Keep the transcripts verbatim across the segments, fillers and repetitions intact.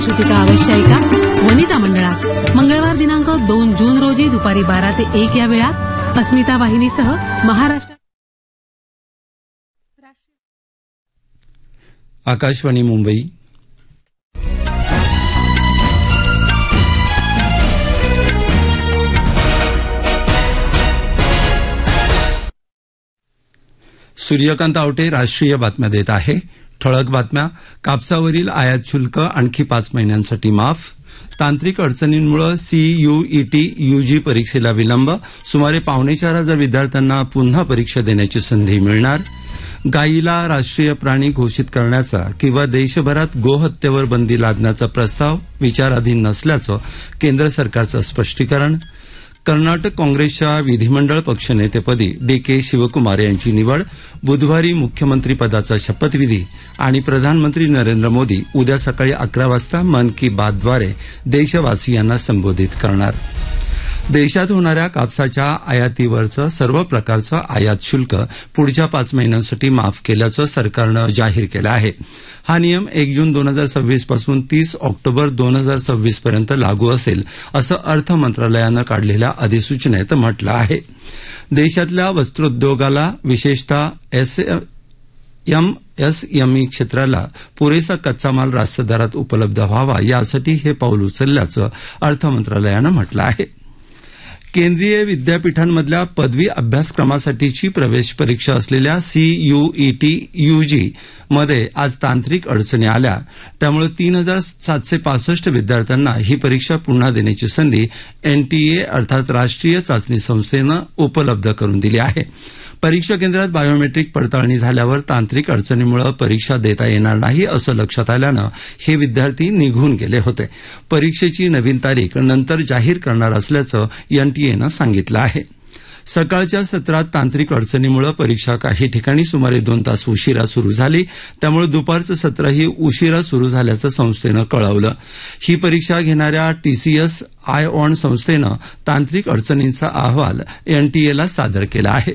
श्रुतिका अवश्यायिका वनिता मंडळात मंगळवार दिनांक दोन जून रोजी दुपारी बारा ते एक या वेळात अस्मिता वाहिनीसह महाराष्ट्र आकाशवाणी मुंबई. सूर्यकांत आवटे राष्ट्रीय बातम्या देत आहे. ठळक बातम्या. कापसावरील आयात शुल्क आणखी पाच महिन्यांसाठी माफ. तांत्रिक अडचणींमुळे सीयूईटी यूजी परीक्षेला विलंब. सुमारे पावणे चार हजार विद्यार्थ्यांना पुन्हा परीक्षा देण्याची संधी मिळणार. गायीला राष्ट्रीय प्राणी घोषित करण्याचा किंवा देशभरात गोहत्येवर बंदी लादण्याचा प्रस्ताव विचाराधीन नसल्याचं केंद्र सरकारचं स्पष्टीकरण. कर्नाटक काँग्रेसच्या विधिमंडळ पक्षनेतेपदी डी के शिवकुमार यांची निवड. बुधवारी मुख्यमंत्रीपदाचा शपथविधी आणि प्रधानमंत्री नरेंद्र मोदी उद्या सकाळी अकरा वाजता मन की बातद्वारे देशवासियांना संबोधित करणार. देशात होणाऱ्या कापसाच्या आयातीवरचं सर्व प्रकारचं आयात शुल्क पुढच्या पाच महिन्यांसाठी माफ केल्याचं सरकारनं जाहीर केलं आहे. हा नियम एक जून दोन हजार सव्वीस पासून तीस ऑक्टोबर दोन हजार सव्वीस पर्यंत लागू असेल असं अर्थ मंत्रालयानं काढलेल्या अधिसूचनेत म्हटलं आहे. देशातल्या वस्त्रोद्योगाला विशेषतः एस एमएसएमई क्षेत्राला पुरेसा कच्चा माल रास्त दरात उपलब्ध व्हावा यासाठी हे पाऊल उचलल्याचं अर्थ मंत्रालयानं म्हटलं आहे. केंद्रीय विद्यापीठांमधल्या पदवी अभ्यासक्रमासाठीची प्रवेश परीक्षा असलेल्या सीयूईटी यूजी मध्ये आज तांत्रिक अडचणी आल्या. त्यामुळे तीन हजार सातशे पासष्ट विद्यार्थ्यांना ही परीक्षा पुन्हा देण्याची संधी एनटीए अर्थात राष्ट्रीय चाचणी संस्थेनं उपलब्ध करून दिली आहे. परीक्षा केंद्रात बायोमेट्रिक पडताळणी झाल्यावर तांत्रिक अडचणीमुळे परीक्षा देता येणार नाही असं लक्षात आल्यानं हे विद्यार्थी निघून गेले होते. परीक्षेची नवीन तारीख नंतर जाहीर करणार असल्याचं एनटीएनं सांगितलं आहे. सकाळच्या सत्रात तांत्रिक अडचणीमुळे परीक्षा काही ठिकाणी सुमारे दोन तास उशिरा सुरू झाली. त्यामुळे दुपारचं सत्रही उशिरा सुरू झाल्याचं संस्थेनं कळवलं. ही परीक्षा घेणाऱ्या टीसीएस आयऑन संस्थेनं तांत्रिक अडचणींचा अहवाल एनटीएला सादर केला आहे.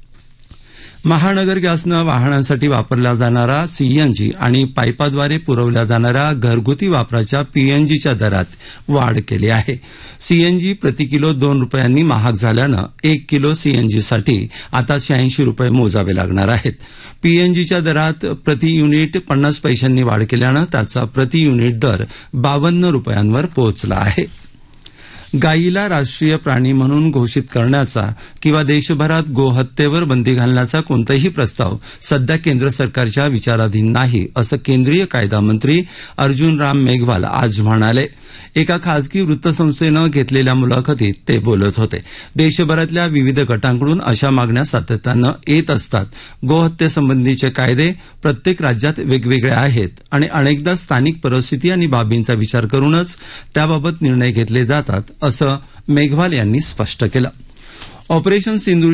महानगर गॅसनं वाहनांसाठी वापरला जाणारा सीएनजी आणि पाईपाद्वारे पुरवल्या जाणाऱ्या घरगुती वापराच्या पीएनजीच्या दरात वाढ केली आहे. सीएनजी प्रति किलो दोन रुपयांनी महाग झाल्यानं एक किलो सीएनजीसाठी आता शहाऐंशी रुपये मोजावे लागणार आहेत. पीएनजीच्या दरात प्रति युनिट पन्नास पैशांनी वाढ केल्यानं त्याचा प्रति युनिट दर बावन्न रुपयांवर पोहोचला आहे. गायीला राष्ट्रीय प्राणी म्हणून घोषित करण्याचा किंवा देशभरात गोहत्येवर बंदी घालण्याचा कोणताही प्रस्ताव सध्या केंद्र सरकारच्या विचाराधीन नाही असं केंद्रीय कायदा मंत्री अर्जुन राम मेघवाल आज म्हणाले. एका खासगी वृत्तसंस्थेनं घेतलेल्या मुलाखतीत ते बोलत होते. देशभरातल्या विविध गटांकडून अशा मागण्या सातत्यानं येत असतात. गोहत्येसंबंधीचे कायदे प्रत्येक राज्यात वेगवेगळे आहेत आणि अनेकदा स्थानिक परिस्थिती आणि बाबींचा विचार करूनच त्याबाबत निर्णय घेतले जातात असं मेघवाल यांनी स्पष्ट केलं. ऑपरेशन सिंधू